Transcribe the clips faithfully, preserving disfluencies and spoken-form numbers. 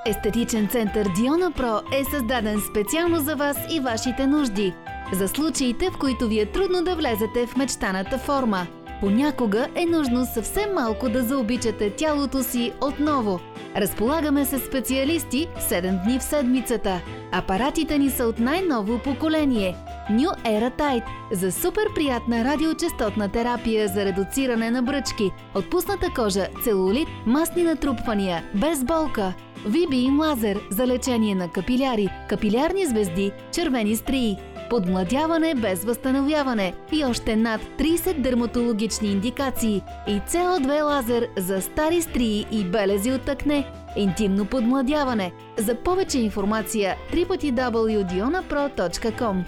Естетичен център Диона Про е създаден специално за вас и вашите нужди. За случаите, в които ви е трудно да влезете в мечтаната форма. Понякога е нужно съвсем малко да заобичате тялото си отново. Разполагаме се специалисти седем дни в седмицата. Апаратите ни са от най-ново поколение New Era Tide за супер приятна радиочестотна терапия за редуциране на бръчки, отпусната кожа, целулит, масни натрупвания, без болка. Ви-Beam лазер за лечение на капиляри, капилярни звезди, червени стрии, подмладяване без възстановяване и още над трийсет дерматологични индикации и Си О две лазер за стари стрии и белези от акне, интимно подмладяване. За повече информация дабъл ю дабъл ю дабъл ю точка диона про точка ком.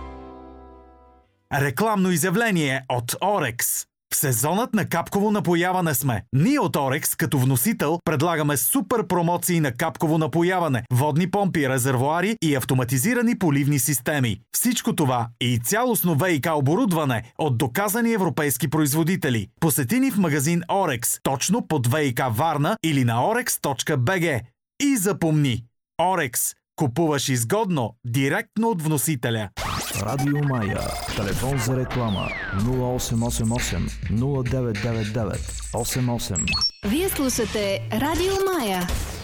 Рекламно изявление от Орекс. В сезонът на капково напояване сме. Ние от Орекс като вносител предлагаме супер промоции на капково напояване, водни помпи, резервоари и автоматизирани поливни системи. Всичко това и цялостно ВиК оборудване от доказани европейски производители. Посети ни в магазин Орекс, точно под ВиК Варна или на орекс точка би джи. И запомни, Орекс. Купуваш изгодно, директно от вносителя. Радио Мая. Телефон за реклама нула осем осем осем нула девет девет девет осем осем. Вие слушате Радио Мая.